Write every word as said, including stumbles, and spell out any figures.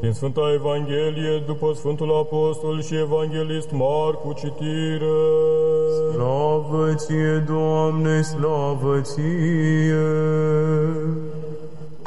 Din Sfânta Evanghelie după Sfântul Apostol și Evanghelist Marcu citire. Slavă ție, Doamne, slavă ție!